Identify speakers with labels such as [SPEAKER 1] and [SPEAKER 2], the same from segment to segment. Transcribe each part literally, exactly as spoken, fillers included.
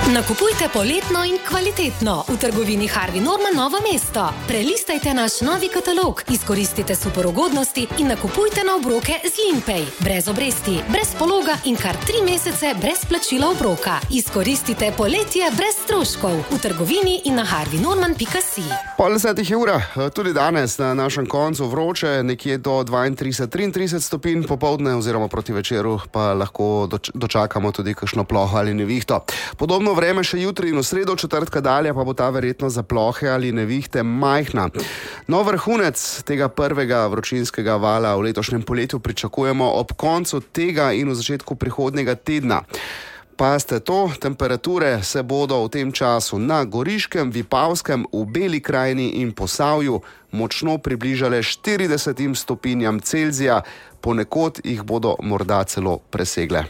[SPEAKER 1] Nakupujte poletno in kvalitetno v trgovini Harvey Norman Novo mesto. Prelistajte naš novi katalog, izkoristite super ugodnosti in nakupujte na obroke z Limpay. Brez obresti, brez pologa in kar tri mesece brez plačila obroka. Izkoristite poletje brez stroškov v trgovini in na harvey norman pika si.
[SPEAKER 2] Pol desetih je ura, tudi danes na našem koncu vroče, nekje do dvaintrideset triintrideset stopinj popoldne oziroma proti večeru pa lahko doč- dočakamo tudi kakšno ploho ali nevihto. Podobno vreme še jutri in v sredo četrtka dalje pa bo ta verjetno za plohe ali nevihte majhna. No, vrhunec tega prvega vročinskega vala v letošnjem poletju pričakujemo ob koncu tega in v začetku prihodnjega tedna. Pazite to, temperature se bodo v tem času na Goriškem, Vipavskem, v Beli krajini in Posavju močno približale štiridesetim stopinjam Celzija, ponekod jih bodo morda celo presegle.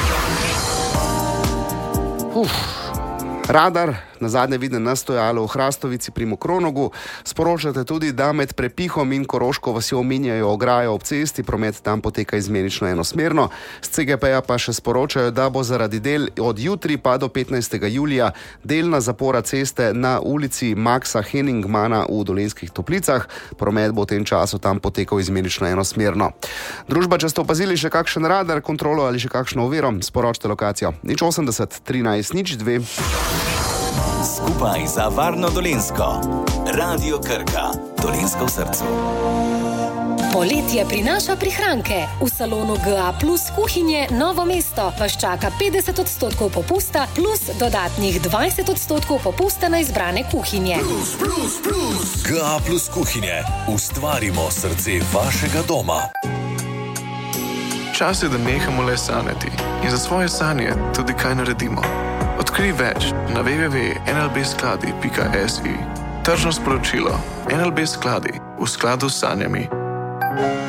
[SPEAKER 2] Uf. Radar, na zadnje viden na stojalu v Hrastovici pri Mokronogu, sporočate tudi, da med Prepihom in Koroško vasjo minjajo ograjo ob cesti, promet tam poteka izmenično enosmerno. S C G P-ja pa še sporočajo, da bo zaradi del od jutri pa do petnajstega julija delna zapora ceste na ulici Maxa Henningmana v Dolenjskih Toplicah. Promet bo v tem času tam potekal izmenično enosmerno. Družba, če ste opazili še kakšen radar, kontrolo ali še kakšno oviro, sporočite lokacijo nič osemdeset trinajst nič dve.
[SPEAKER 3] Skupaj za varno Dolenjsko. Radio Krka. Dolenjsko v srcu.
[SPEAKER 1] Poletje prinaša prihranke. V salonu G A plus kuhinje Novo mesto vas čaka petdeset odstotkov popusta plus dodatnih dvajset odstotkov popusta na izbrane kuhinje.
[SPEAKER 3] Plus, plus, plus. G A plus kuhinje. Ustvarimo srce vašega doma.
[SPEAKER 4] Čas je, da nehamo le sanjati in za svoje sanje tudi kaj naredimo. Odkrij več na w w w pika n l b skladi pika s i. Tržno sporočilo. N L B skladi v skladu s sanjami.